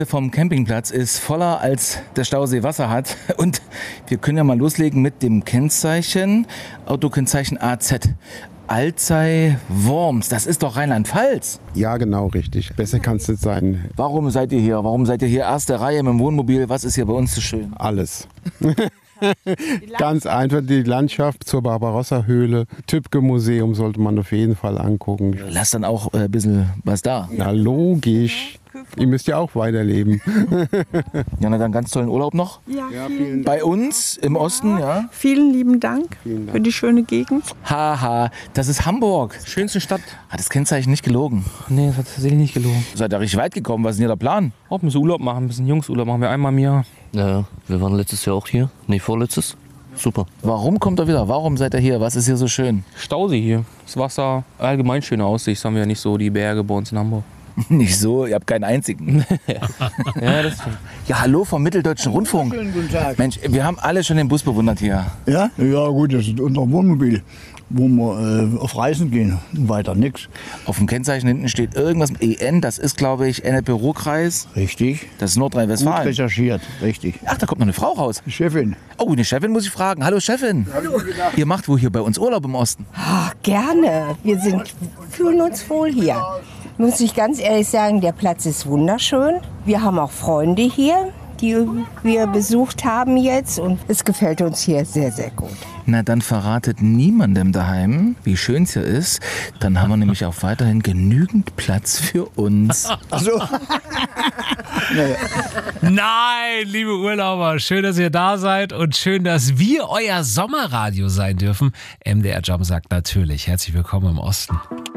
Vom Campingplatz ist voller, als der Stausee Wasser hat. Und wir können ja mal loslegen mit dem Kennzeichen, Autokennzeichen AZ. Alzey Worms, das ist doch Rheinland-Pfalz. Ja, genau, richtig. Besser kann es nicht sein. Warum seid ihr hier? Warum seid ihr hier erste Reihe mit dem Wohnmobil? Was ist hier bei uns so schön? Alles. Ganz einfach die Landschaft zur Barbarossa-Höhle. Tübke-Museum sollte man auf jeden Fall angucken. Lass dann auch ein bisschen was da. Na, logisch. Ihr müsst ja auch weiterleben. Ja, na dann ganz tollen Urlaub noch. Ja, vielen Bei uns im Osten, ja. vielen lieben Dank für die schöne Gegend. Haha, das ist Hamburg. Schönste Stadt. Hat das Kennzeichen nicht gelogen? Nee, das hat tatsächlich nicht gelogen. Seid ihr richtig weit gekommen? Was ist denn hier der Plan? Auch ein bisschen Urlaub machen, ein bisschen Jungsurlaub machen wir einmal im Jahr. Ja, wir waren letztes Jahr auch hier. Nee, vorletztes. Super. Warum kommt er wieder? Warum seid ihr hier? Was ist hier so schön? Stausee hier. Das Wasser, allgemein schöne Aussicht. Das haben wir ja nicht so, die Berge bei uns in Hamburg. Nicht so, ihr habt keinen einzigen. Ja, das stimmt. Ja, hallo vom Mitteldeutschen Rundfunk. Schönen guten Tag. Mensch, wir haben alle schon den Bus bewundert hier. Ja? Ja gut, das ist unser Wohnmobil, wo wir auf Reisen gehen und weiter nichts. Auf dem Kennzeichen hinten steht irgendwas mit EN, das ist glaube ich NRW-Ruhr-Kreis. Richtig. Das ist Gut Nordrhein-Westfalen. recherchiert, richtig. Ach, da kommt noch eine Frau raus. Die Chefin. Oh, eine Chefin muss ich fragen. Hallo Chefin. Hallo. Ihr macht wohl hier bei uns Urlaub im Osten? Ach, gerne. Fühlen uns wohl hier. Muss ich ganz ehrlich sagen, der Platz ist wunderschön. Wir haben auch Freunde hier, die wir besucht haben jetzt. Und es gefällt uns hier sehr, sehr gut. Na, dann verratet niemandem daheim, wie schön es hier ist. Dann haben wir nämlich auch weiterhin genügend Platz für uns. Ach so. Nein, liebe Urlauber, schön, dass ihr da seid und schön, dass wir euer Sommerradio sein dürfen. MDR Jump sagt natürlich, herzlich willkommen im Osten.